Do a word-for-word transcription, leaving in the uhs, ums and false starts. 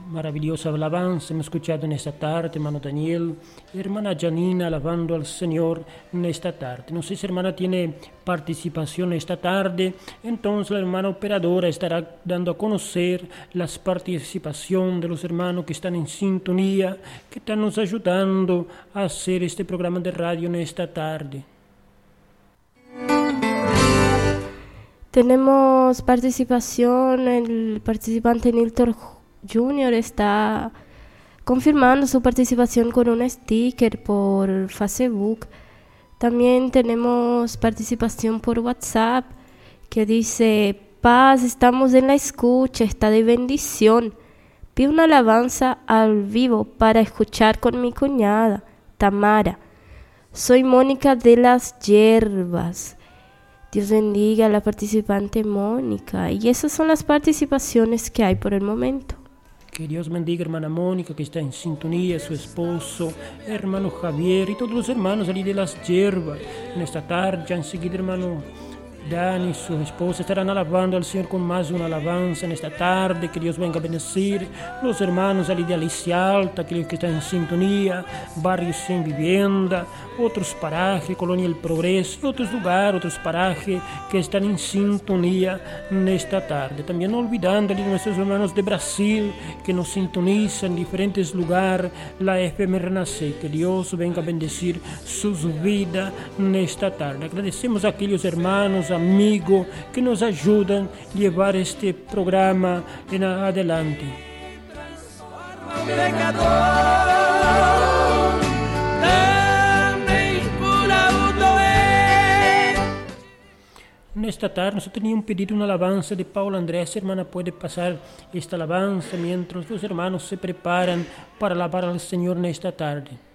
maravillosa alabanza hemos escuchado en esta tarde, hermano Daniel, hermana Janina alabando al Señor en esta tarde. No sé si hermana tiene participación esta tarde, entonces la hermana operadora estará dando a conocer las participación de los hermanos que están en sintonía, que están nos ayudando a hacer este programa de radio en esta tarde. Tenemos participación, el participante Nilton Junior está confirmando su participación con un sticker por Facebook. También tenemos participación por WhatsApp que dice: paz, estamos en la escucha, está de bendición. Pido una alabanza al vivo para escuchar con mi cuñada, Tamara. Soy Mónica de las Hierbas. Dios bendiga a la participante Mónica. Y esas son las participaciones que hay por el momento. Que Dios bendiga a hermana Mónica, que está en sintonía, su esposo, hermano Javier y todos los hermanos allí de las Hierbas. En esta tarde, ya enseguida, hermano Dani y su esposa estarán alabando al Señor con más de una alabanza en esta tarde. Que Dios venga a bendecir los hermanos allí de Alicia Alta, aquellos que están en sintonía, barrios sin vivienda, otros parajes, Colonia El Progreso, otros lugares, otros parajes que están en sintonía en esta tarde. También no olvidando a nuestros hermanos de Brasil que nos sintonizan en diferentes lugares, la F M Renacer. Que Dios venga a bendecir sus vidas en esta tarde. Agradecemos a aquellos hermanos, amigos que nos ayudan a llevar este programa en adelante. En esta tarde nosotros teníamos pedido una alabanza de Paula Andrés. Hermana, puede pasar esta alabanza mientras los hermanos se preparan para alabar al Señor en esta tarde.